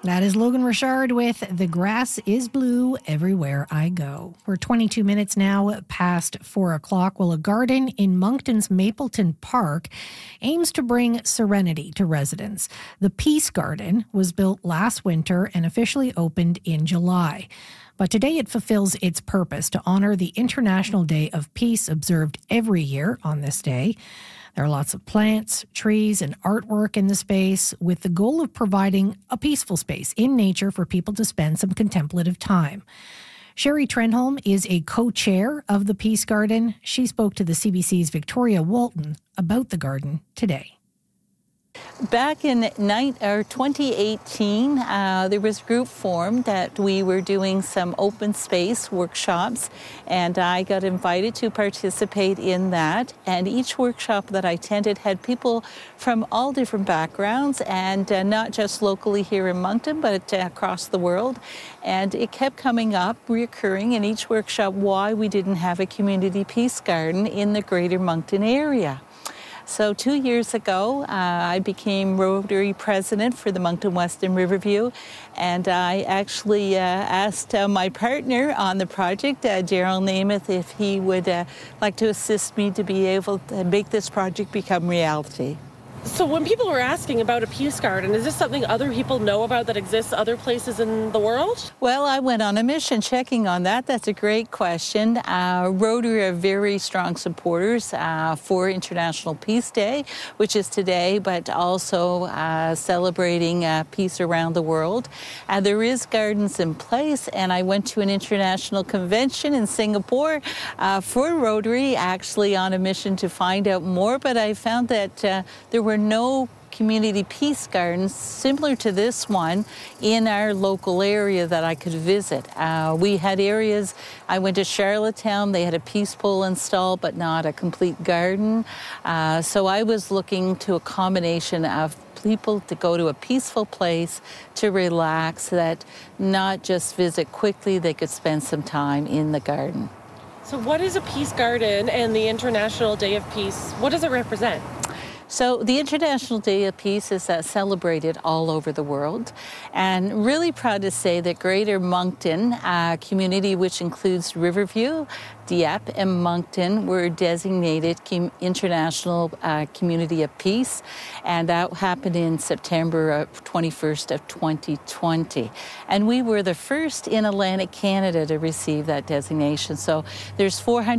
That is Logan Richard with The Grass is Blue Everywhere I Go. We're 22 minutes now past 4 o'clock. Well, a garden in Moncton's Mapleton Park aims to bring serenity to residents. The Peace Garden was built last winter and officially opened in July. But today it fulfills its purpose to honor the International Day of Peace observed every year on this day. There are lots of plants, trees, and artwork in the space with the goal of providing a peaceful space in nature for people to spend some contemplative time. Sherry Trenholm is a co-chair of the Peace Garden. She spoke to the CBC's Victoria Walton about the garden today. Back in 2018, there was a group formed that we were doing some open space workshops, and I got invited to participate in that. And each workshop that I attended had people from all different backgrounds, and not just locally here in Moncton, but across the world. And it kept coming up, reoccurring in each workshop, why we didn't have a community peace garden in the greater Moncton area. So 2 years ago, I became Rotary President for the Moncton West and Riverview, and I actually asked my partner on the project, Daryl Namath, if he would like to assist me to be able to make this project become reality. So when people were asking about a peace garden, is this something other people know about that exists other places in the world? Well, I went on a mission checking on that. That's a great question. Rotary are very strong supporters for International Peace Day, which is today, but also celebrating peace around the world. There is gardens in place, and I went to an international convention in Singapore for Rotary, actually on a mission to find out more, but I found that there were no community peace gardens similar to this one in our local area that I could visit. We had areas, I went to Charlottetown, they had a peace pole installed but not a complete garden. So I was looking to a combination of people to go to a peaceful place to relax, that not just visit quickly, they could spend some time in the garden. So what is a peace garden, and the International Day of Peace, what does it represent? So the International Day of Peace is celebrated all over the world, and really proud to say that Greater Moncton community, which includes Riverview, Dieppe, and Moncton, were designated International Community of Peace, and that happened in September 21st of 2020. And we were the first in Atlantic Canada to receive that designation. So there's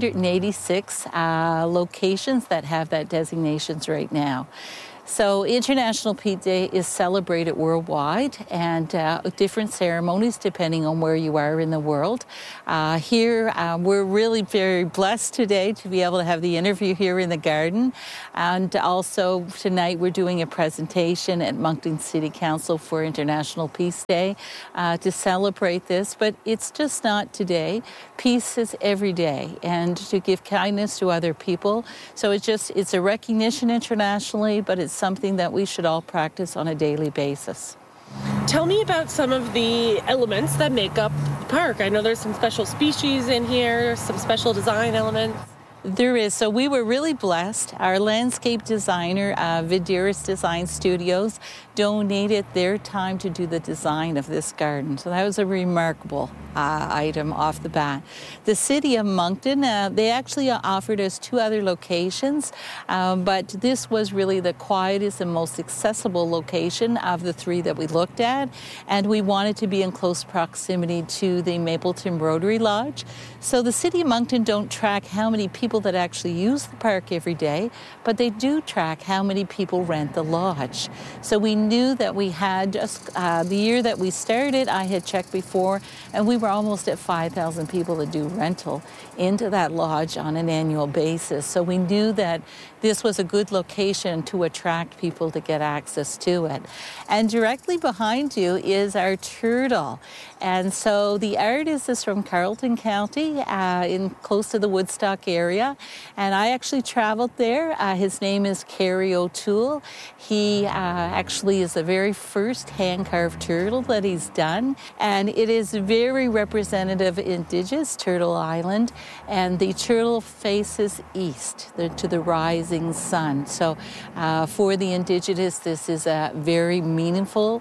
486 locations that have that designations right now. So International Peace Day is celebrated worldwide, and different ceremonies depending on where you are in the world. Here, we're really very blessed today to be able to have the interview here in the garden. And also tonight we're doing a presentation at Moncton City Council for International Peace Day to celebrate this. But it's just not today. Peace is every day, and to give kindness to other people. So it's a recognition internationally, but it's something that we should all practice on a daily basis. Tell me about some of the elements that make up the park. I know there's some special species in here, some special design elements. There is. So we were really blessed. Our landscape designer, Vidiris Design Studios, donated their time to do the design of this garden. So that was a remarkable item off the bat. The City of Moncton, they actually offered us 2 other locations, but this was really the quietest and most accessible location of the 3 that we looked at, and we wanted to be in close proximity to the Mapleton Rotary Lodge. So the City of Moncton don't track how many people that actually use the park every day, but they do track how many people rent the lodge. So we knew that we had just, the year that we started, I had checked before, and we were almost at 5,000 people that do rental into that lodge on an annual basis. So we knew that this was a good location to attract people to get access to it. And directly behind you is our turtle. And so the artist is from Carleton County, in close to the Woodstock area. And I actually traveled there. His name is Kerry O'Toole. He actually is the very first hand-carved turtle that he's done. And it is very representative of Indigenous Turtle Island. And the turtle faces east to the rising sun. So for the Indigenous, this is very meaningful.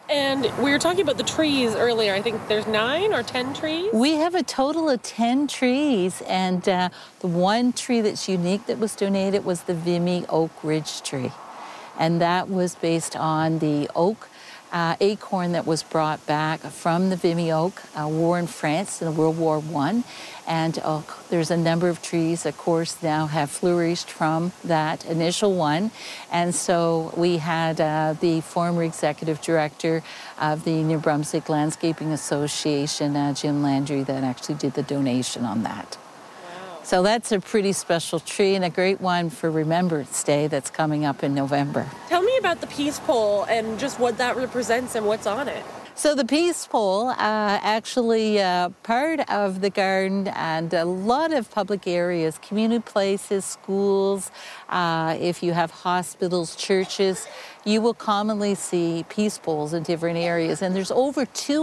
And we were talking about the trees earlier. I think there's 9 or 10 trees. We have a total of 10 trees, and the one tree that's unique that was donated was the Vimy Oak Ridge tree. And that was based on the oak acorn that was brought back from the Vimy Oak war in France in World War I. And there's a number of trees, of course, now have flourished from that initial one. And so we had the former executive director of the New Brunswick Landscaping Association, Jim Landry, that actually did the donation on that. So that's a pretty special tree and a great one for Remembrance Day that's coming up in November. Tell me about the peace pole and just what that represents and what's on it. So the peace pole, actually part of the garden and a lot of public areas, community places, schools, if you have hospitals, churches, you will commonly see peace poles in different areas. And there's over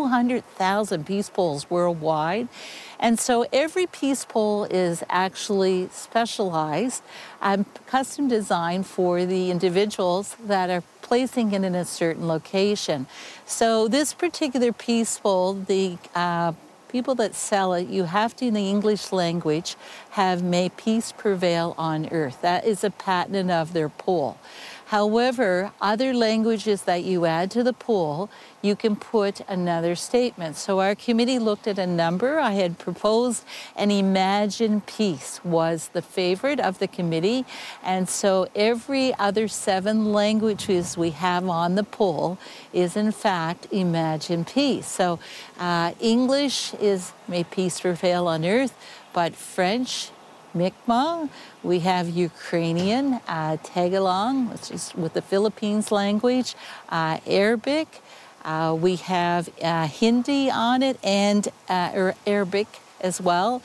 200,000 peace poles worldwide. And so every peace pole is actually specialized and custom designed for the individuals that are placing it in a certain location. So this particular peace pole, the people that sell it, you have to, in the English language, have "May peace prevail on earth." That is a patent of their pole. However, other languages that you add to the pole, you can put another statement. So our committee looked at a number. I had proposed an "Imagine Peace" was the favorite of the committee. And so every other 7 languages we have on the pole is in fact "Imagine Peace." So English is "May peace prevail on earth," but French, Mi'kmaq. We have Ukrainian, Tagalog, which is with the Philippines language, Arabic. We have Hindi on it and Arabic as well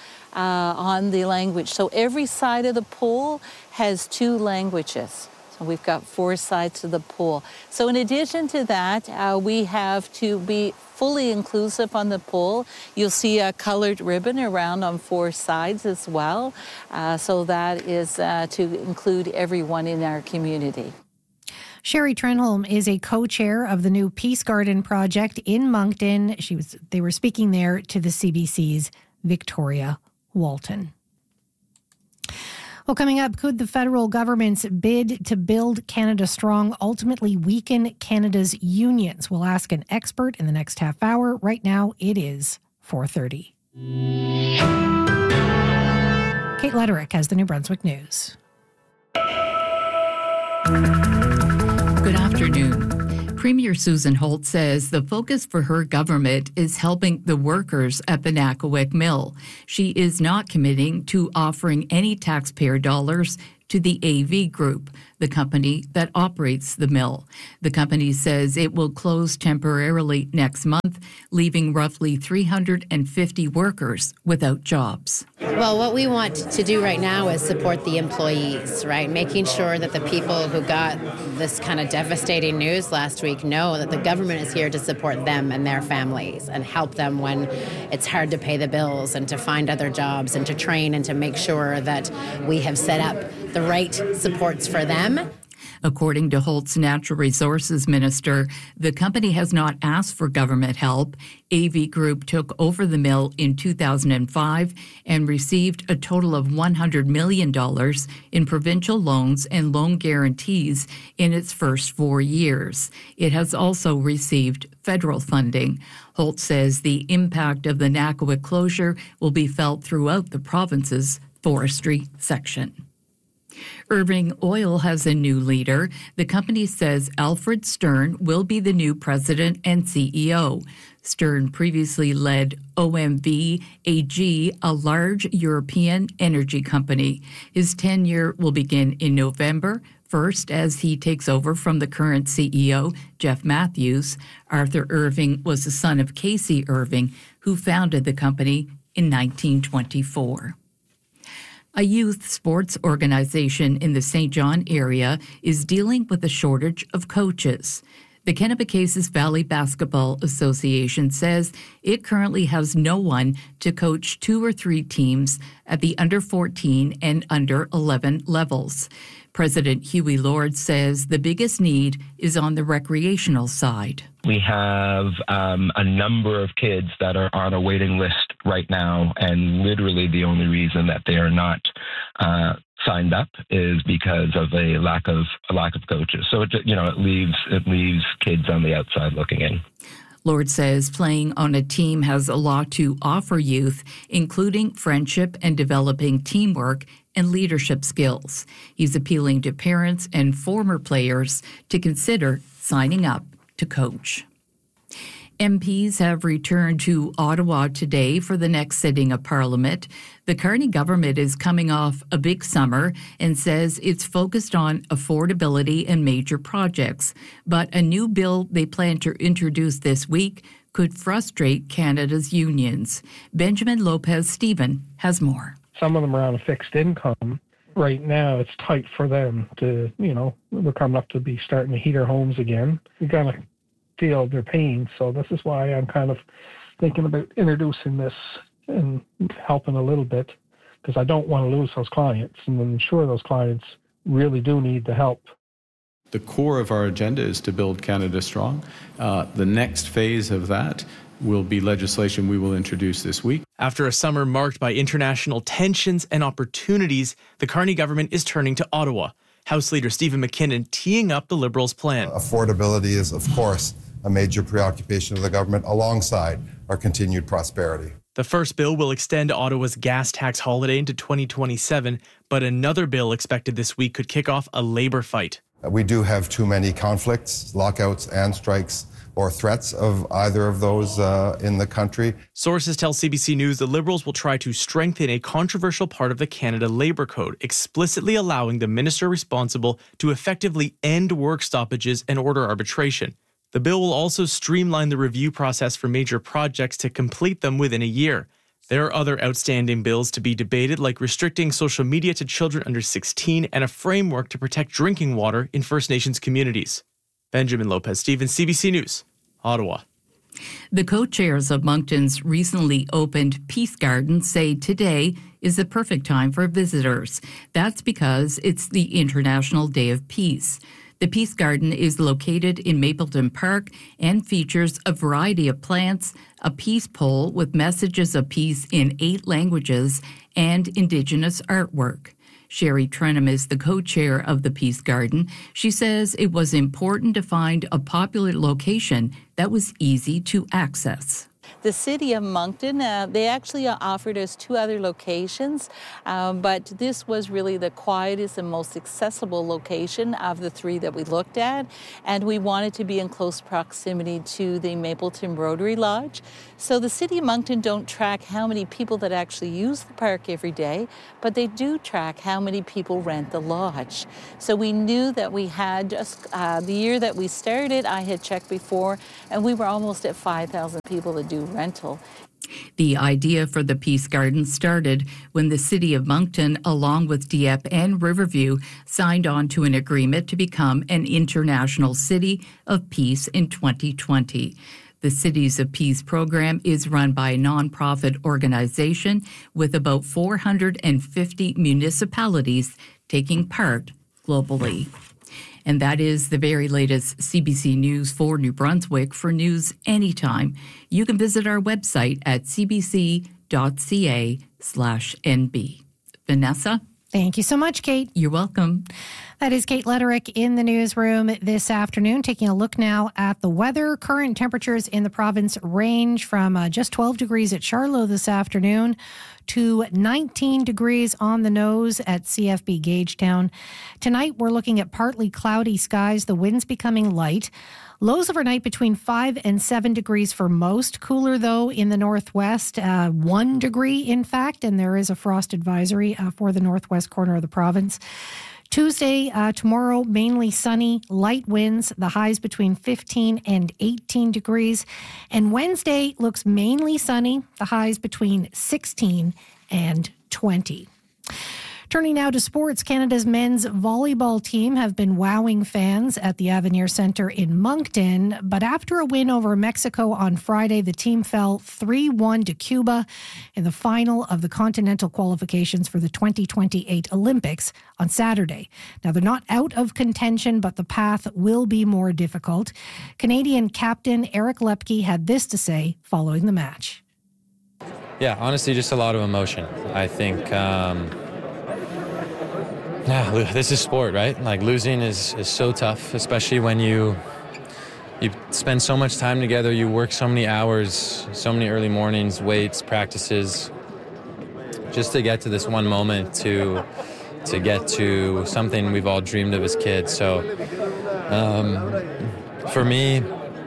on the language. So every side of the pole has 2 languages. So we've got 4 sides to the pole. So in addition to that, we have to be fully inclusive on the pole. You'll see a colored ribbon around on 4 sides as well. So that is to include everyone in our community. Sherry Trenholm is a co-chair of the new Peace Garden project in Moncton. They were speaking there to the CBC's Victoria Walton. Well, coming up, could the federal government's bid to build Canada strong ultimately weaken Canada's unions? We'll ask an expert in the next half hour. Right now, it is 4:30. Kate Lederich has the New Brunswick News. Good afternoon. Premier Susan Holt says the focus for her government is helping the workers at the Nakawik Mill. She is not committing to offering any taxpayer dollars to the AV Group, the company that operates the mill. The company says it will close temporarily next month, leaving roughly 350 workers without jobs. Well, what we want to do right now is support the employees, right? Making sure that the people who got this kind of devastating news last week know that the government is here to support them and their families and help them when it's hard to pay the bills and to find other jobs and to train and to make sure that we have set up the right supports for them. According to Holt's Natural Resources Minister, the company has not asked for government help. AV Group took over the mill in 2005 and received a total of $100 million in provincial loans and loan guarantees in its first 4 years. It has also received federal funding. Holt says the impact of the Nakawik closure will be felt throughout the province's forestry section. Irving Oil has a new leader. The company says Alfred Stern will be the new president and CEO. Stern previously led OMV AG, a large European energy company. His tenure will begin in November, first as he takes over from the current CEO, Jeff Matthews. Arthur Irving was the son of Casey Irving, who founded the company in 1924. A youth sports organization in the St. John area is dealing with a shortage of coaches. The Kennebecasis Valley Basketball Association says it currently has no one to coach 2 or 3 teams at the under 14 and under 11 levels. President Huey Lord says the biggest need is on the recreational side. We have a number of kids that are on a waiting list right now, and literally the only reason that they are not signed up is because of a lack of coaches. So it leaves kids on the outside looking in. Lord says playing on a team has a lot to offer youth, including friendship and developing teamwork and leadership skills. He's appealing to parents and former players to consider signing up to coach. MPs have returned to Ottawa today for the next sitting of Parliament. The Carney government is coming off a big summer and says it's focused on affordability and major projects. But a new bill they plan to introduce this week could frustrate Canada's unions. Benjamin Lopez-Stephen has more. Some of them are on a fixed income. Right now, it's tight for them to, we're coming up to be starting to heat our homes again. We got to feel their pain. So this is why I'm kind of thinking about introducing this and helping a little bit, because I don't want to lose those clients. And I'm sure those clients really do need the help. The core of our agenda is to build Canada strong. The next phase of that will be legislation we will introduce this week. After a summer marked by international tensions and opportunities, the Carney government is turning to Ottawa. House Leader Stephen McKinnon teeing up the Liberals' plan. Affordability is, of course, a major preoccupation of the government alongside our continued prosperity. The first bill will extend Ottawa's gas tax holiday into 2027, but another bill expected this week could kick off a Labour fight. We do have too many conflicts, lockouts and strikes or threats of either of those in the country. Sources tell CBC News the Liberals will try to strengthen a controversial part of the Canada Labour Code, explicitly allowing the minister responsible to effectively end work stoppages and order arbitration. The bill will also streamline the review process for major projects to complete them within a year. There are other outstanding bills to be debated, like restricting social media to children under 16 and a framework to protect drinking water in First Nations communities. Benjamin Lopez-Stephen, CBC News, Ottawa. The co-chairs of Moncton's recently opened Peace Garden say today is the perfect time for visitors. That's because it's the International Day of Peace. The Peace Garden is located in Mapleton Park and features a variety of plants, a peace pole with messages of peace in 8 languages, and Indigenous artwork. Sherry Trenham is the co-chair of the Peace Garden. She says it was important to find a popular location that was easy to access. The city of Moncton, they actually offered us 2 other locations, but this was really the quietest and most accessible location of the 3 that we looked at, and we wanted to be in close proximity to the Mapleton Rotary Lodge. So the city of Moncton don't track how many people that actually use the park every day, but they do track how many people rent the lodge. So we knew that we had just, the year that we started, I had checked before, and we were almost at 5,000 people that do rental. The idea for the Peace Garden started when the city of Moncton, along with Dieppe and Riverview, signed on to an agreement to become an international city of peace in 2020. The Cities of Peace program is run by a nonprofit organization with about 450 municipalities taking part globally. And that is the very latest CBC News for New Brunswick. For news anytime, you can visit our website at cbc.ca/nb. Vanessa? Thank you so much, Kate. You're welcome. That is Kate Lederick in the newsroom this afternoon, taking a look now at the weather. Current temperatures in the province range from just 12 degrees at Charlotte this afternoon to 19 degrees on the nose at CFB Gagetown. Tonight, we're looking at partly cloudy skies, the winds becoming light. Lows overnight between 5 and 7 degrees for most. Cooler, though, in the northwest, 1 degree, in fact, and there is a frost advisory for the northwest corner of the province. Tuesday, tomorrow, mainly sunny, light winds, the highs between 15 and 18 degrees. And Wednesday looks mainly sunny, the highs between 16 and 20. Turning now to sports, Canada's men's volleyball team have been wowing fans at the Avenir Centre in Moncton. But after a win over Mexico on Friday, the team fell 3-1 to Cuba in the final of the continental qualifications for the 2028 Olympics on Saturday. Now, they're not out of contention, but the path will be more difficult. Canadian captain Eric Lepke had this to say following the match. Yeah, honestly, just a lot of emotion. I think, this is sport, right? Like, losing is so tough, especially when you spend so much time together, you work so many hours, so many early mornings, weights, practices, just to get to this one moment, to get to something we've all dreamed of as kids. So for me,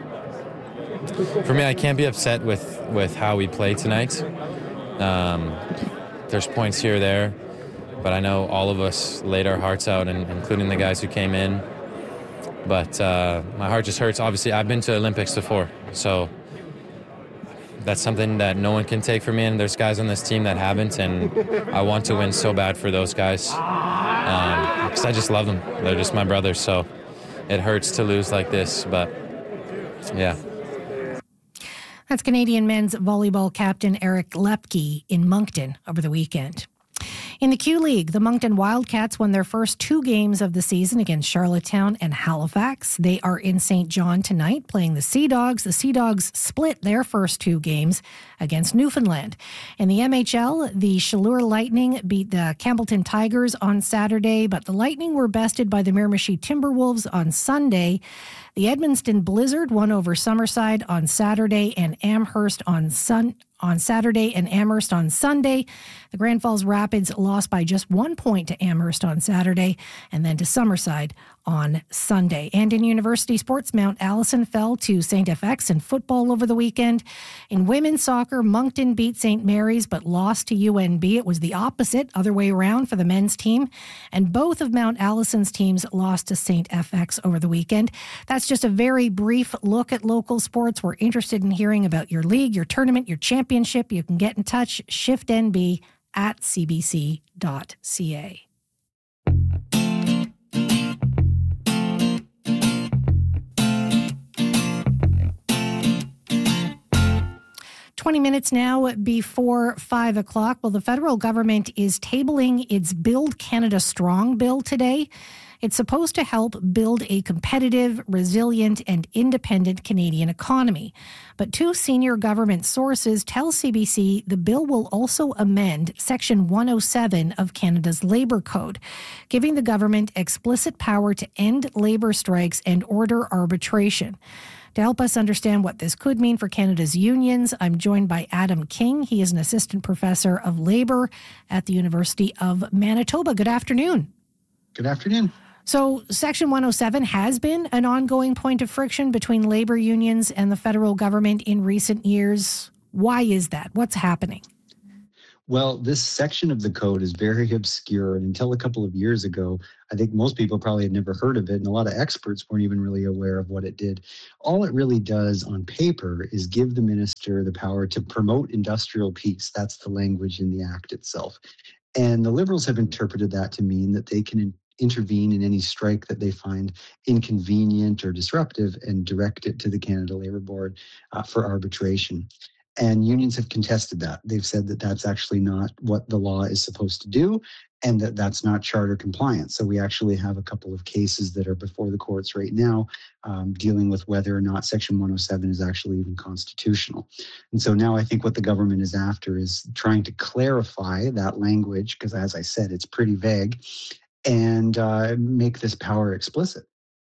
I can't be upset with how we play tonight. There's points here or there, but I know all of us laid our hearts out, and including the guys who came in. But my heart just hurts. Obviously, I've been to Olympics before, so that's something that no one can take from me, and there's guys on this team that haven't, and I want to win so bad for those guys because I just love them. They're just my brothers, so it hurts to lose like this, but yeah. That's Canadian men's volleyball captain Eric Lepke in Moncton over the weekend. In the Q League, the Moncton Wildcats won their first 2 games of the season against Charlottetown and Halifax. They are in St. John tonight playing the Sea Dogs. The Sea Dogs split their first 2 games against Newfoundland. In the MHL, the Chaleur Lightning beat the Campbellton Tigers on Saturday, but the Lightning were bested by the Miramichi Timberwolves on Sunday. The Edmundston Blizzard won over Summerside on Saturday and Amherst on Saturday and Amherst on Sunday. The Grand Falls Rapids lost by just 1 point to Amherst on Saturday and then to Summerside on Sunday. And in university sports, Mount Allison fell to St. FX in football over the weekend. In women's soccer, Moncton beat St. Mary's but lost to UNB. It was the opposite, other way around for the men's team. And both of Mount Allison's teams lost to St. FX over the weekend. That's just a very brief look at local sports. We're interested in hearing about your league, your tournament, your championship. You can get in touch, shiftnb@cbc.ca. 20 minutes now before 5 o'clock. Well, the federal government is tabling its Build Canada Strong bill today. It's supposed to help build a competitive, resilient, and independent Canadian economy. But 2 senior government sources tell CBC the bill will also amend Section 107 of Canada's Labour Code, giving the government explicit power to end labour strikes and order arbitration. To help us understand what this could mean for Canada's unions, I'm joined by Adam King. He is an assistant professor of labour at the University of Manitoba. Good afternoon. Good afternoon. So Section 107 has been an ongoing point of friction between labour unions and the federal government in recent years. Why is that? What's happening? Well, this section of the code is very obscure, and until a couple of years ago, I think most people probably had never heard of it, and a lot of experts weren't even really aware of what it did. All it really does on paper is give the minister the power to promote industrial peace. That's the language in the Act itself. And the Liberals have interpreted that to mean that they can intervene in any strike that they find inconvenient or disruptive and direct it to the Canada Labour Board for arbitration. And unions have contested that. They've said that that's actually not what the law is supposed to do and that that's not charter compliant. So we actually have a couple of cases that are before the courts right now dealing with whether or not Section 107 is actually even constitutional. And so now I think what the government is after is trying to clarify that language, because as I said, it's pretty vague, and make this power explicit.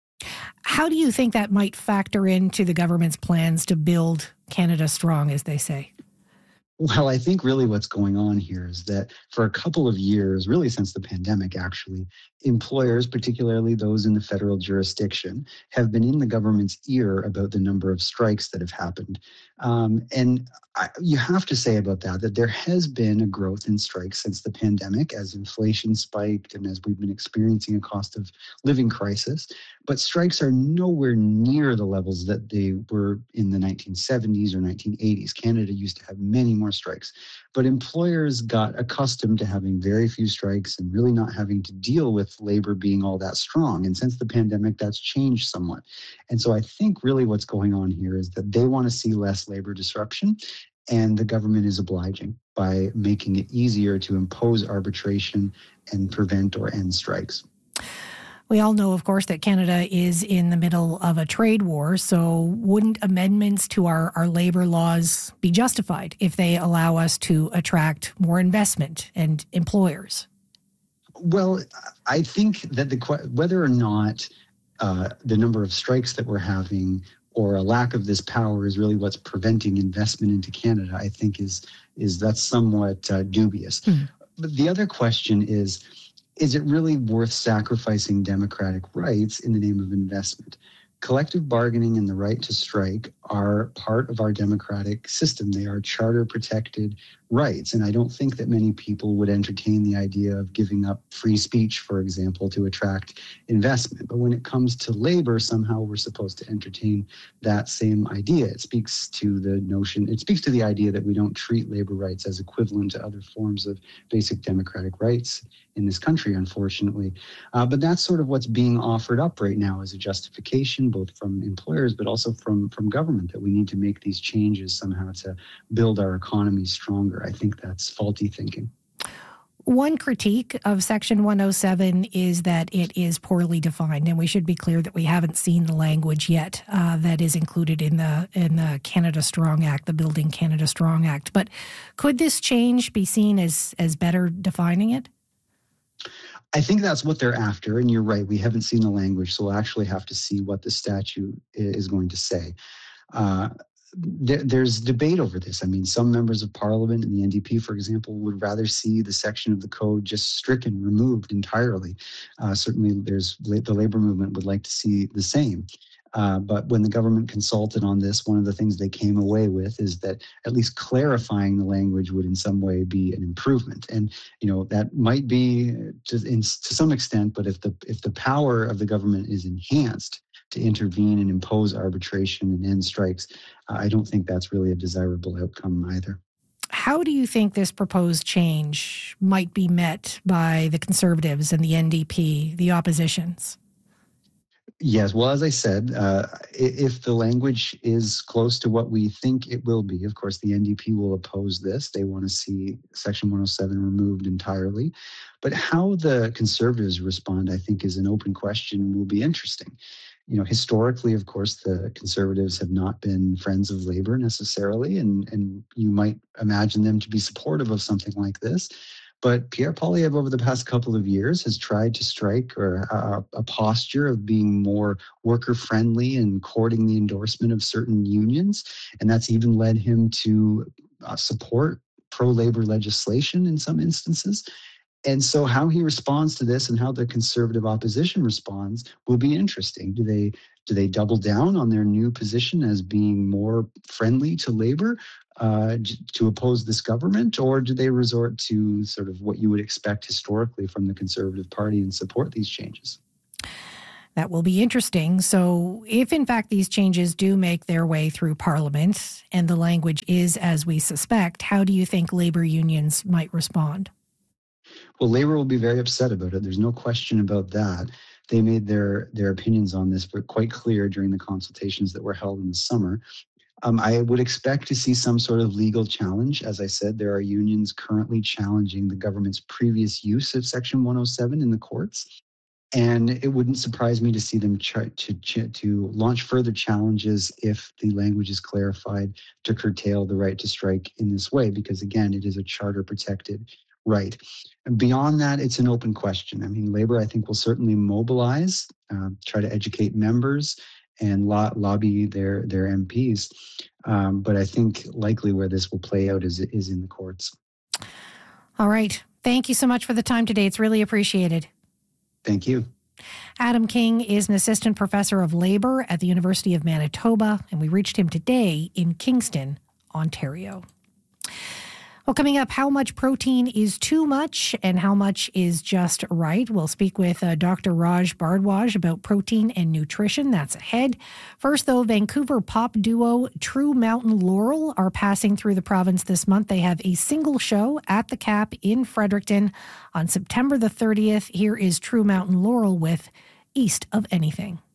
How do you think that might factor into the government's plans to build Canada strong, as they say? Well, I think really what's going on here is that for a couple of years, really since the pandemic actually, employers, particularly those in the federal jurisdiction, have been in the government's ear about the number of strikes that have happened. You have to say about that there has been a growth in strikes since the pandemic as inflation spiked and as we've been experiencing a cost of living crisis. But strikes are nowhere near the levels that they were in the 1970s or 1980s. Canada used to have many more strikes. But employers got accustomed to having very few strikes and really not having to deal with labor being all that strong. And since the pandemic, that's changed somewhat. And so I think really what's going on here is that they want to see less labor disruption, and the government is obliging by making it easier to impose arbitration and prevent or end strikes. We all know, of course, that Canada is in the middle of a trade war, so wouldn't amendments to our labor laws be justified if they allow us to attract more investment and employers? Well, I think that whether or not the number of strikes that we're having or a lack of this power is really what's preventing investment into Canada, I think is that's somewhat dubious. But the other question is it really worth sacrificing democratic rights in the name of investment? Collective bargaining and the right to strike are part of our democratic system. They are charter-protected rights. And I don't think that many people would entertain the idea of giving up free speech, for example, to attract investment. But when it comes to labor, somehow we're supposed to entertain that same idea. It speaks to the idea that we don't treat labor rights as equivalent to other forms of basic democratic rights in this country, unfortunately. But that's sort of what's being offered up right now as a justification, both from employers, but also from government, that we need to make these changes somehow to build our economy stronger. I think that's faulty thinking. One critique of Section 107 is that it is poorly defined, and we should be clear that we haven't seen the language yet that is included in the Canada Strong Act, the Building Canada Strong Act. But could this change be seen as better defining it? I think that's what they're after, and you're right. We haven't seen the language, so we'll actually have to see what the statute is going to say. There's debate over this. I mean, some members of Parliament and the NDP, for example, would rather see the section of the code just stricken, removed entirely. Certainly, the labor movement would like to see the same. But when the government consulted on this, one of the things they came away with is that at least clarifying the language would in some way be an improvement. And, that might be to some extent, but if the power of the government is enhanced to intervene and impose arbitration and end strikes, I don't think that's really a desirable outcome either. How do you think this proposed change might be met by the Conservatives and the NDP, the oppositions? Yes, well, as I said, if the language is close to what we think it will be, of course, the NDP will oppose this. They want to see Section 107 removed entirely. But how the Conservatives respond, I think, is an open question and will be interesting. Historically, of course, the Conservatives have not been friends of labor necessarily, and you might imagine them to be supportive of something like this. But Pierre Poilievre over the past couple of years has tried to strike a posture of being more worker-friendly and courting the endorsement of certain unions. And that's even led him to support pro-labor legislation in some instances. And so how he responds to this and how the Conservative opposition responds will be interesting. Do they double down on their new position as being more friendly to labor to oppose this government, or do they resort to sort of what you would expect historically from the Conservative Party and support these changes? That will be interesting. So if, in fact, these changes do make their way through Parliament and the language is as we suspect, how do you think labor unions might respond? Well, Labor will be very upset about it. There's no question about that. They made their opinions on this quite clear during the consultations that were held in the summer. I would expect to see some sort of legal challenge. As I said, there are unions currently challenging the government's previous use of Section 107 in the courts. And it wouldn't surprise me to see them to launch further challenges if the language is clarified to curtail the right to strike in this way, because, again, it is a charter-protected right. And beyond that, it's an open question. I mean, Labor, I think, will certainly mobilize, try to educate members and lobby their MPs. But I think likely where this will play out is in the courts. All right. Thank you so much for the time today. It's really appreciated. Thank you. Adam King is an assistant professor of labor at the University of Manitoba, and we reached him today in Kingston, Ontario. Well, coming up, how much protein is too much and how much is just right? We'll speak with Dr. Raj Bhardwaj about protein and nutrition. That's ahead. First, though, Vancouver pop duo True Mountain Laurel are passing through the province this month. They have a single show at the Cap in Fredericton on September the 30th. Here is True Mountain Laurel with East of Anything.